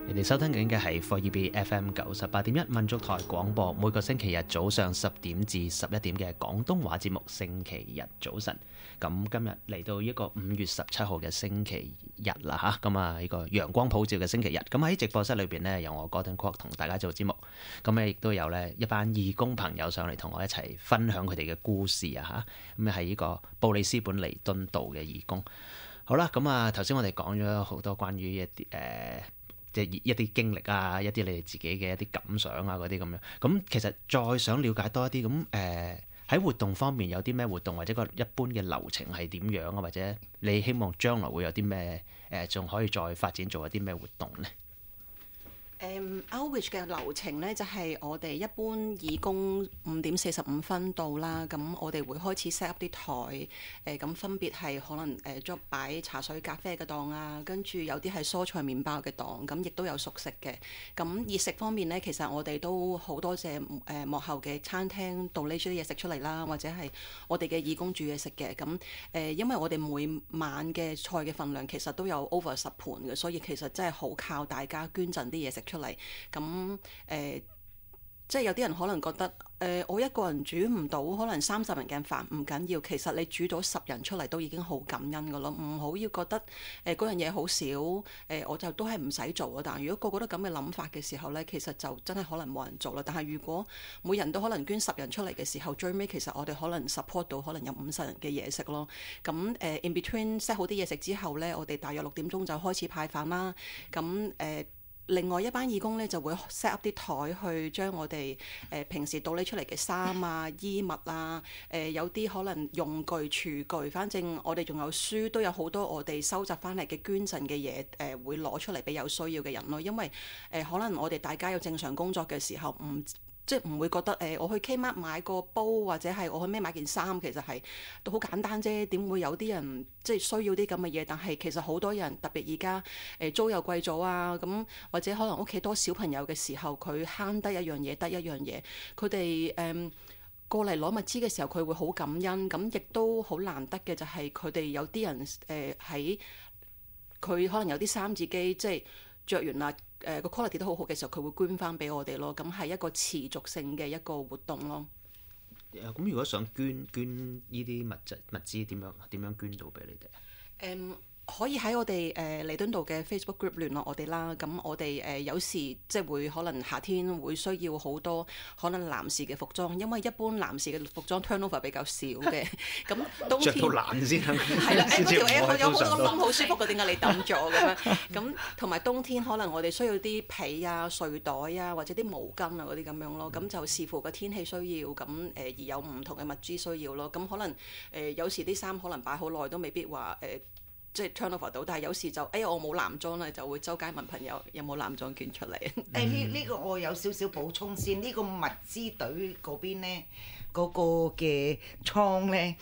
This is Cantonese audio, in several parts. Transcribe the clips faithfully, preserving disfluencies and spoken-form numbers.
你哋收聽緊嘅係 four E B F M 九十八點一民族台廣播，每個星期日早上十點至十一點嘅廣東話節目。星期日早晨，咁今日嚟到一個五月十七號嘅星期日啦吓，咁啊呢個陽光普照嘅星期日，咁喺直播室裏邊呢，由我 Gordon Kwok 同大家做節目，咁咧亦都有呢一班義工朋友上嚟同我一齊分享佢哋嘅故事啊吓，咁係呢個布里斯本彌敦道嘅義工。好啦，咁啊頭先我哋講咗好多關於一啲誒。呃即係一啲經歷啊，一啲你哋自己嘅一啲感想啊，嗰啲咁樣。咁其實再想了解多一啲，咁誒喺活動方面有啲咩活動，或者個一般嘅流程係點樣啊？或者你希望將來會有啲咩誒，仲、呃、可以再發展做一啲咩活動呢？ 誒 Outreach 嘅流程呢，就係、是、我哋一般義工五點四十五分到啦，咁我哋會開始 set up 啲台，誒、呃、咁分別係可能誒捉擺茶水咖啡嘅檔啊，跟住有啲係蔬菜麵包嘅檔，咁亦都有熟食嘅。咁熱食方面呢，其實我哋都好多謝誒、呃、幕後嘅餐廳 donate 啲嘢食出嚟啦，或者係我哋嘅義工煮嘢食嘅。咁誒、呃、因為我哋每晚嘅菜嘅份量其實都有 over 十盤嘅，所以其實真係好靠大家捐贈啲嘢食出嚟，咁誒、呃，即係有啲人可能覺得誒、呃，我一個人煮唔到，可能三十人嘅飯唔緊要，其實你煮到十人出嚟都已經好感恩噶咯，唔好要覺得誒嗰樣嘢好少，誒、呃、我就都係唔使做啊。但係如果個個都咁嘅諗法嘅時候咧，其實就真係可能冇人做啦。但係如果每人都可能捐十人出嚟嘅時候，最尾其實我哋可能 support 到可能有五十人嘅嘢食咯。咁誒、呃、in between set 好啲嘢食之後咧，我哋大約六點鐘就開始派飯啦。咁誒。呃另外一班義工咧就會 set up 啲台去將我哋誒、呃、平時倒拎出嚟嘅衫啊、衣物啊、誒、呃、有啲可能用具、廚具，反正我哋仲有書，都有好多我哋收集翻嚟嘅捐贈嘅嘢誒，會攞出嚟俾有需要嘅人咯。因為誒、呃、可能我哋大家有正常工作嘅時候，唔即係唔會覺得誒、呃，我去 Kmart 買個煲或者係我去咩買件衫，其實係都好簡單啫。點會有啲人即係需要啲咁嘅嘢？但係其實好多人特別而家誒租又貴咗啊，咁或者可能屋企多小朋友嘅時候，佢慳得一樣嘢得一樣嘢，佢哋誒過嚟攞物資嘅時候，佢會好感恩。咁亦都好難得嘅就係佢哋有啲人誒喺佢可能有啲衫自己即係着完啦。誒個 quality 都好好嘅時候，佢會捐翻俾我哋咯。咁係一個持續性嘅一個活動咯。 咁如果想捐捐呢啲物質物資，點樣點樣捐到俾你哋啊？ 誒、um, 可以喺我哋誒彌敦道嘅 Facebook group 聯絡我哋啦。咁我哋誒、呃、有時即係會可能夏天會需要好多可能男士嘅服裝，因為一般男士嘅服裝 turnover 比較少嘅。咁冬天著到爛先係啦，誒嗰條 Air 有好多個窿好舒服嘅，點解你抌咗咁樣？咁同埋冬天可能我哋需要啲被啊、睡袋啊，或者啲毛巾啊嗰啲咁樣咯。咁就視乎個天氣需要，咁誒、呃、而有唔同嘅物資需要咯。咁可能誒、呃、有時啲衫可能擺好耐都未必話誒。呃即係 turnover 到，但係有時就哎呀我冇男裝啦，就會周街問朋友有冇男裝捐出嚟。誒呢呢個我有少少補充先，呢、呢個物資隊嗰邊咧，嗰、嗰個嘅倉咧，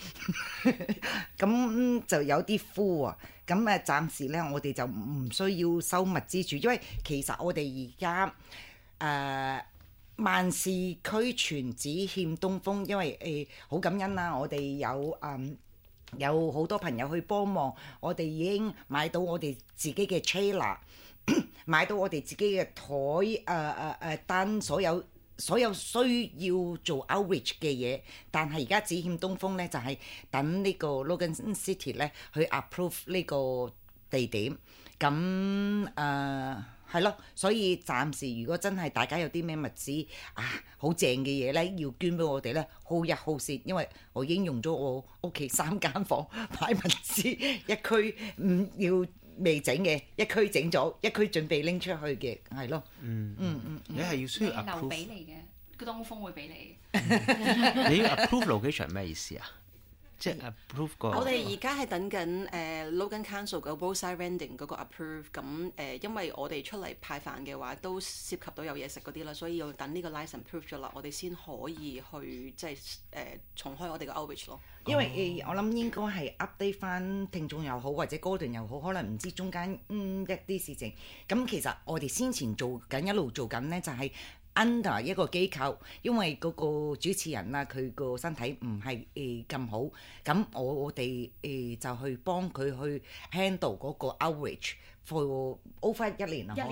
咁就有啲 full 啊。咁誒暫時咧，我哋就唔需要收物資住，因為其實我哋而家誒萬事俱全，只欠東風，因為誒好、呃、感恩啦，我哋有誒。嗯有好多朋友去幫忙，我哋已經買到我哋自己嘅 trailer， 買到我哋自己嘅台，誒誒誒單所有所有需要做 outreach 嘅嘢，但係而家只欠東風咧，就係、是、等呢個 Logan City 咧去 approve 呢個地點，咁誒。呃係咯，所以暫時如果真係大家有啲咩物資啊好正嘅嘢咧，要捐俾我哋咧，好一好先，因為我已經用咗我屋企三間房擺物資，一區唔要未整嘅，一區整咗，一區準備拎出去嘅，係咯。嗯嗯嗯， 你係要需要 approve 留俾你嘅，個東風會俾你。 你要 approve location 係咩意思啊？即係 approve 個。 我哋而家係等緊誒、uh, Logan Council 嘅 roadside vending 嗰個 approve，咁誒、呃、因為我哋出嚟派飯嘅話都涉及到有嘢食嗰啲啦，所以要等呢個 license approve 咗啦，我哋先可以去即係誒、呃、重開我哋嘅 outreach 咯。 因為誒、呃、我諗應該係 update 翻聽眾又好，或者 Gordon 又好，可能唔知中間嗯一啲事情。咁其實我哋先前做緊一路做緊咧，就係、是。under 一個機構，因為嗰個主持人啦，佢個身體唔係誒咁好，咁我我哋誒就去幫佢去 handle 嗰個 outreach for over 一年啦， 一年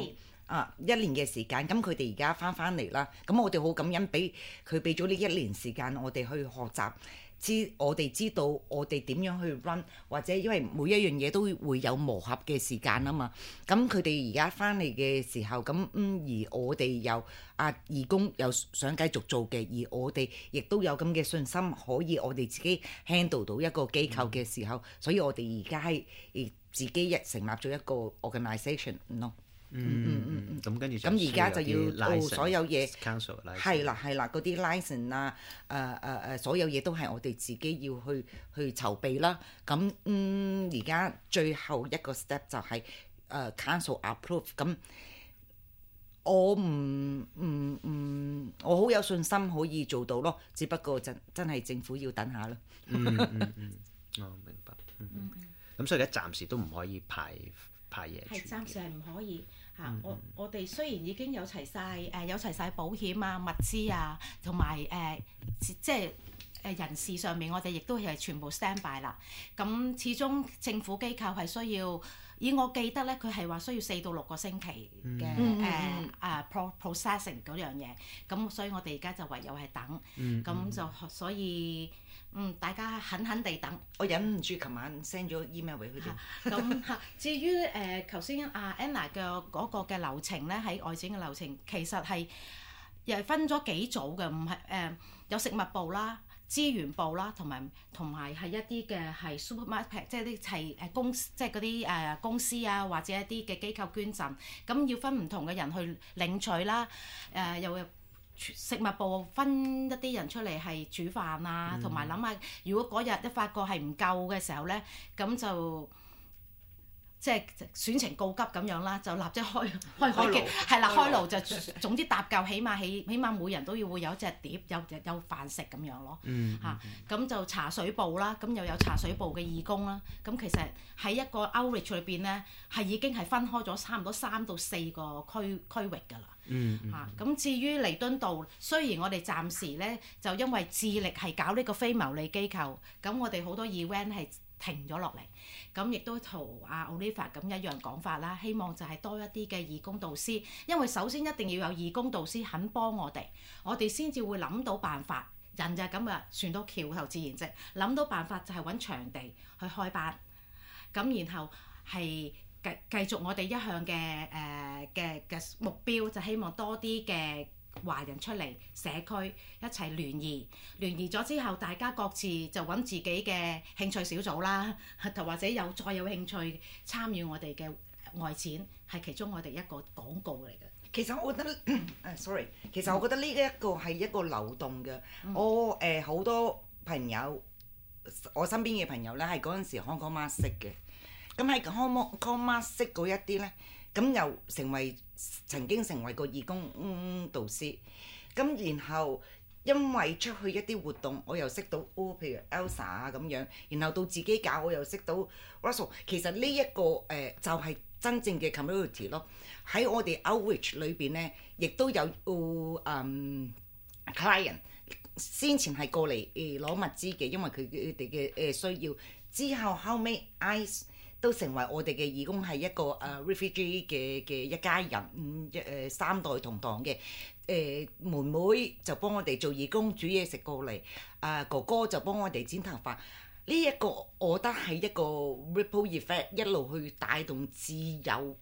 啊一年嘅時間，咁佢哋而家翻翻嚟啦，咁我哋好感恩俾佢俾咗呢一年時間，我哋去學習。知我哋知道我哋點樣去 run， 或者因為每一樣嘢都會有磨合嘅時間啊嘛。咁佢哋而家翻嚟嘅時候，咁嗯而我哋又啊義工又想繼續做嘅，而我哋亦都有咁嘅信心，可以我哋自己 handle 到一個機構嘅時候，嗯、所以我哋而家係誒自己一成立咗一個 organisation 咯。 嗯嗯嗯，咁跟住咁而家就要哦所有嘢 council 係啦係啦，嗰啲 license 啊誒誒誒所有嘢都係我哋自己要去去籌備啦。咁嗯而家最後一個 step 就係、是、誒、呃、council approve。咁我唔唔唔我好有信心可以做到咯，只不過真真係政府要等下咯。 嗯嗯嗯，我明白。嗯嗯，咁所以而家暫時都唔可以派派嘢。 係暫時係唔可以。嚇、 嗯！ 我我哋雖然已經有齊晒誒、呃、有齊晒保險啊、物資啊，同埋誒即係誒人事上面，我哋亦都係全部 stand by 啦。咁始終政府機構係需要，以我記得咧，佢係話需要四到六個星期嘅誒誒 pro processing 嗰樣嘢。咁所以我哋而家就唯有係等。咁、嗯、就所以。嗯，大家狠狠地等。 我忍唔住，琴晚 send 咗 email 俾佢哋。 咁嚇，至於誒頭先阿 Anna 嘅嗰個嘅流程咧，喺外展嘅流程其實係又係分咗幾組嘅，唔係誒有食物部啦、資源部啦，同埋同埋係一啲嘅係 supermarket，即係啲係誒公即係嗰啲誒公司啊，或者一啲嘅機構捐贈，咁要分唔同嘅人去領取啦，誒、呃、又。食物部分一啲人出嚟係煮飯啊，同埋諗下，如果嗰日一發覺係唔夠嘅時候咧，咁就即係選情告急咁樣啦，就立即開開開機，係啦，開爐就總之搭夠，起碼起起碼每人都要會有隻碟，有有飯食咁樣咯。嗯。嚇、啊，咁就茶水部啦，咁又有茶水部嘅義工啦。咁其實喺一個 outreach 裏邊咧，係已經係分開咗差唔多三到四個區區域㗎啦。嗯嗯。嚇，咁至於彌敦道，雖然我哋暫時咧就因為致力係搞呢個非牟利機構，咁我哋好多 event 係停咗落嚟，咁亦都同阿 Olivia 咁一樣講法啦。希望就係多一啲嘅義工導師，因為首先一定要有義工導師肯幫我哋，我哋先至會諗到辦法。人就係咁啊，船到橋頭自然直，諗到辦法就係揾場地去開班，咁然後係。繼繼續我哋一向嘅誒嘅嘅目標，就希望多啲嘅華人出嚟社區一齊聯誼，聯誼咗之後，大家各自就揾自己嘅興趣小組啦，同或者有再有興趣參與我哋嘅外展，係其中我哋一個廣告嚟嘅。 其實我覺得誒，sorry，其實我覺得呢一個係一個流動嘅。嗯、我誒好、呃、多朋友，我身邊嘅朋友咧係嗰陣時香港媽識嘅。咁喺 Con Mass 識嗰一啲咧，咁又成為曾經成為過義工、嗯、導師，咁然後因為出去一啲活動，我又識到哦，譬如 Elsa 啊咁樣，然後到自己搞我又識到 Russell。其實呢、這、一個誒、呃、就係、是、真正嘅 community 咯。喺我哋 outreach 裏邊咧，亦都有誒、嗯、client 先前係過嚟誒攞物資嘅，因為佢佢哋嘅誒需要。之後後尾 ICE都成為我哋嘅義工，係一個誒、uh, refugee 嘅嘅一家人，誒、呃、三代同堂嘅。誒、呃、妹妹就幫我哋做義工煮嘢食過嚟，啊、呃、哥哥就幫我哋剪頭髮。呢、這、一個我覺得係一個 ripple effect，一路去帶動自有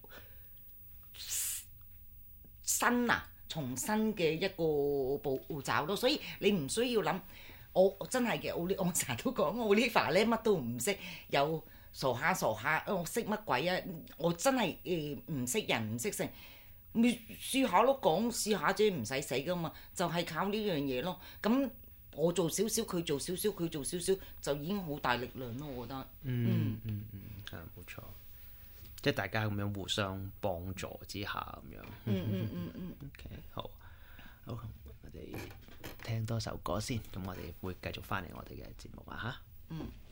新啊重新嘅一個步驟咯。所以你唔需要諗，我真係嘅，我我成日都講，我呢份咧乜都唔識，有。傻下傻下，我識乜鬼啊！我真係誒唔識人唔識性，咪試下咯，講試下啫，唔使死噶嘛，就係、是、靠呢樣嘢咯。咁我做少少，佢做少少，佢做少少，就已經好大力量咯。我覺得。 嗯嗯嗯，係冇錯，即係大家咁樣互相幫助之下咁樣。 嗯嗯嗯嗯。 OK， 好，好，我哋聽多首歌先，咁我哋會繼續翻嚟我哋嘅節目啊嚇。嗯。